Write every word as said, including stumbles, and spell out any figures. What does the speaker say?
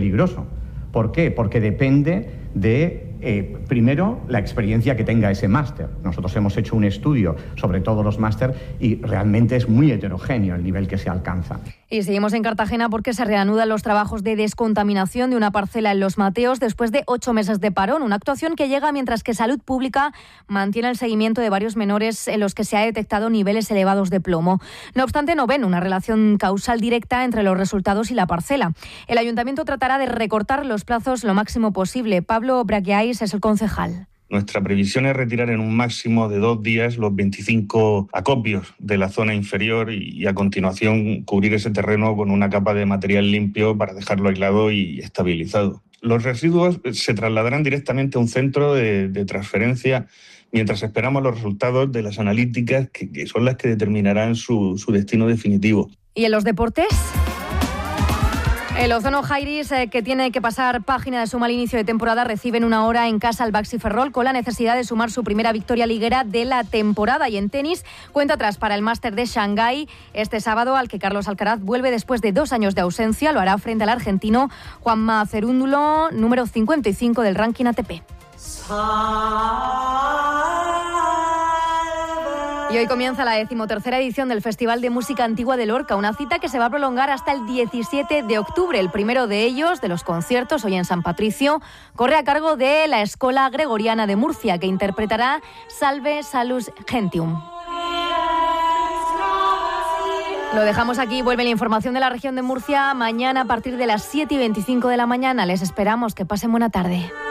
peligroso. ¿Por qué? Porque depende de, eh, primero, la experiencia que tenga ese máster. Nosotros hemos hecho un estudio sobre todos los máster y realmente es muy heterogéneo el nivel que se alcanza. Y seguimos en Cartagena porque se reanudan los trabajos de descontaminación de una parcela en Los Mateos después de ocho meses de parón. Una actuación que llega mientras que Salud Pública mantiene el seguimiento de varios menores en los que se ha detectado niveles elevados de plomo. No obstante, no ven una relación causal directa entre los resultados y la parcela. El ayuntamiento tratará de recortar los plazos lo máximo posible. Pablo Braguiais es el concejal. Nuestra previsión es retirar en un máximo de dos días los veinticinco acopios de la zona inferior y, y a continuación cubrir ese terreno con una capa de material limpio para dejarlo aislado y estabilizado. Los residuos se trasladarán directamente a un centro de, de transferencia mientras esperamos los resultados de las analíticas que, que son las que determinarán su, su destino definitivo. ¿Y en los deportes? El Ozono Jairis, eh, que tiene que pasar página de suma al inicio de temporada, reciben una hora en casa al Baxi Ferrol con la necesidad de sumar su primera victoria liguera de la temporada. Y en tenis, cuenta atrás para el Máster de Shanghái este sábado, al que Carlos Alcaraz vuelve después de dos años de ausencia. Lo hará frente al argentino Juanma Cerúndulo, número cincuenta y cinco del ranking A T P. Y hoy comienza la decimotercera edición del Festival de Música Antigua de Lorca, una cita que se va a prolongar hasta el diecisiete de octubre. El primero de ellos, de los conciertos, hoy en San Patricio, corre a cargo de la Escola Gregoriana de Murcia, que interpretará Salve Salus Gentium. Lo dejamos aquí, vuelve la información de la región de Murcia mañana a partir de las siete y veinticinco de la mañana. Les esperamos, que pasen buena tarde.